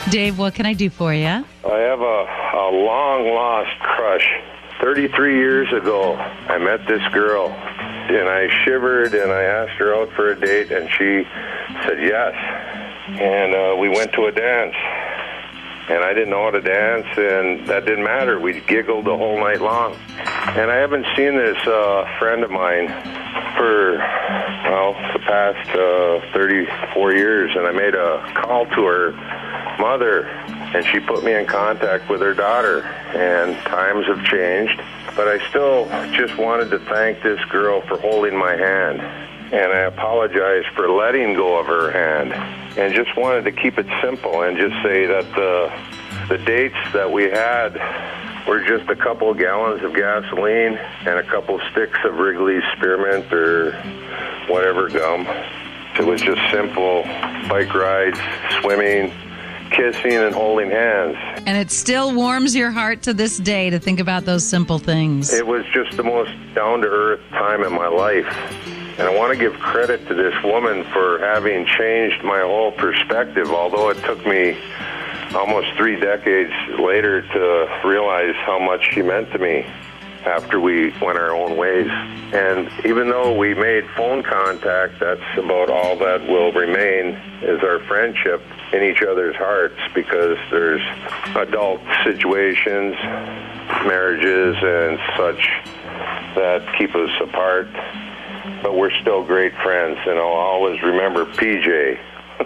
Dave, what can I do for you? I have a long-lost crush. 33 years ago, I met this girl, and I shivered, and I asked her out for a date, and she said yes. And we went to a dance, and I didn't know how to dance, and that didn't matter. We giggled the whole night long. And I haven't seen this friend of mine for, the past 34 years, and I made a call to her mother, and she put me in contact with her daughter, and times have changed, but I still just wanted to thank this girl for holding my hand, and I apologize for letting go of her hand, and just wanted to keep it simple and just say that the dates that we had were just a couple of gallons of gasoline and a couple sticks of Wrigley's Spearmint or whatever gum. It was just simple bike rides, swimming, kissing, and holding hands. And it still warms your heart to this day to think about those simple things. It was just the most down-to-earth time in my life. And I want to give credit to this woman for having changed my whole perspective, although it took me almost 3 decades later to realize how much she meant to me after we went our own ways. And even though we made phone contact, that's about all that will remain is our friendship in each other's hearts, because there's adult situations, marriages and such that keep us apart. But we're still great friends, and I'll always remember PJ.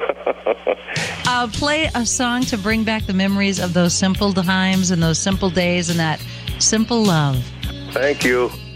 Play a song to bring back the memories of those simple times and those simple days and that simple love. Thank you.